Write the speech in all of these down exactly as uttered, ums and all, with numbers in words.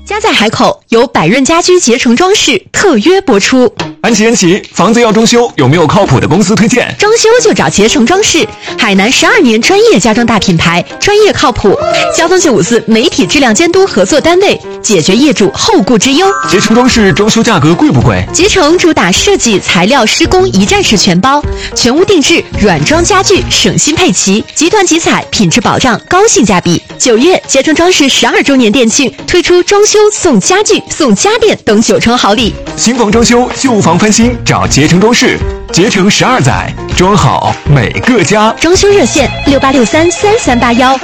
家在海口，由百润家居捷成装饰特约播出。 安琪安琪，房子要装修，有没有靠谱的公司推荐？ 装修就找捷成装饰，海南十二年专业家装大品牌，专业靠谱。交通九五四媒体质量监督合作单位，解决业主后顾之忧。 捷成装饰装修价格贵不贵？ 捷成主打设计、材料、施工一站式全包，全屋定制，软装家具省心配齐，集团集采，品质保障，高性价比。九月，捷成装饰十二周年店庆，推出装修送家具、送家电等九成好礼。 新房装修、旧房翻新，找捷成装饰。捷成十二载，装好每个家。 装修热线六八六三三三八幺。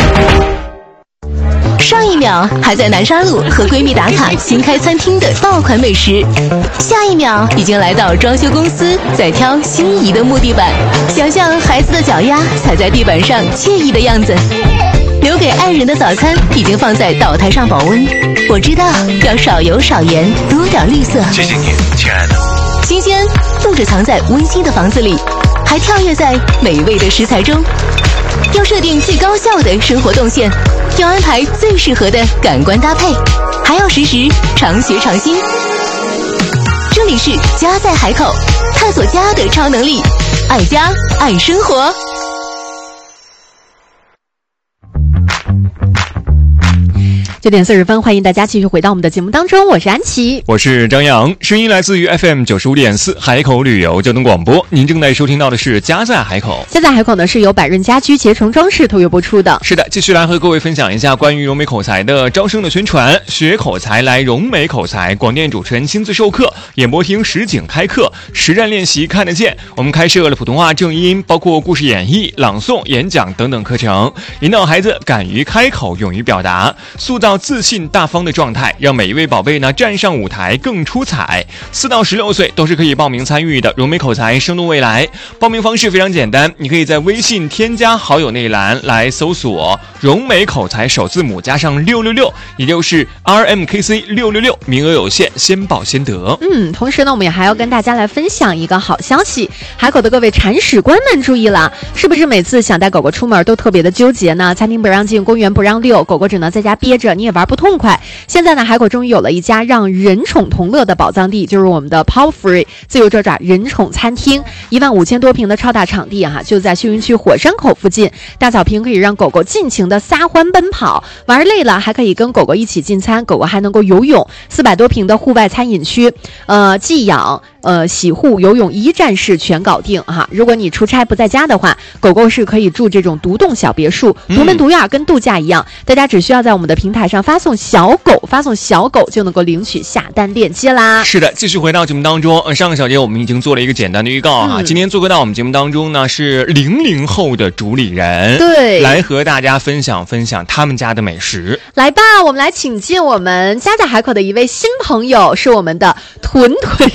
上一秒还在南沙路和闺蜜打卡新开餐厅的爆款美食，下一秒已经来到装修公司在挑心仪的木地板，想象孩子的脚丫踩在地板上惬意的样子。留给爱人的早餐已经放在岛台上保温，我知道要少油少盐，多点绿色。 谢谢你，亲爱的。 新鲜不只藏在温馨的房子里，还跳跃在美味的食材中。要设定最高效的生活动线，要安排最适合的感官搭配，还要时时常学常新。这里是家在海口，探索家的超能力，爱家爱生活。 九点四十分，欢迎大家继续回到我们的节目当中，我是安琪， 我是张扬，声音来自于 F M 九十五点四海口旅游交通广播。您正在收听到的是家在海口。 家在海口呢是由百润家居捷成装饰特约播出的。 是的，继续来和各位分享一下关于融美口才的招生的宣传。学口才来融美口才，广电主持人亲自授课，演播厅实景开课，实战练习看得见。我们开设了普通话正音，包括故事演绎、朗诵、演讲等等课程，引导孩子敢于开口，勇于表达，塑造自信大方的状态，让每一位宝贝呢站上舞台更出彩。四到十六岁都是可以报名参与的，融美口才生动未来。报名方式非常简单，你可以在微信添加好友那一栏来搜索融美口才首字母加上六六六，也就是 R M K C 六六六，名额有限，先报先得。 嗯，同时呢，我们也还要跟大家来分享一个好消息，海口的各位铲屎官们注意了，是不是每次想带狗狗出门都特别的纠结呢？餐厅不让进，公园不让遛，狗狗只能在家憋着，你也玩不痛快。现在呢，海口终于有了一家让人宠同乐的宝藏地，就是我们的 Paw Free 自由爪爪人宠餐厅，一万五千多平的超大场地哈，就在秀云区火山口附近。大草坪可以让狗狗尽情的撒欢奔跑，玩累了还可以跟狗狗一起进餐，狗狗还能够游泳。四百多平的户外餐饮区，呃，寄养、呃洗护、游泳一站式全搞定哈。如果你出差不在家的话，狗狗是可以住这种独栋小别墅，独门独院，跟度假一样。嗯、大家只需要在我们的平台上发送小狗，发送小狗就能够领取下单链接啦。 是的，继续回到节目当中，呃，上个小节我们已经做了一个简单的预告哈、嗯，今天做客到我们节目当中呢是零零后的主理人， 对， 来和大家分享分享他们家的美食。 来吧，我们来请进我们家在海口的一位新朋友，是我们的屯屯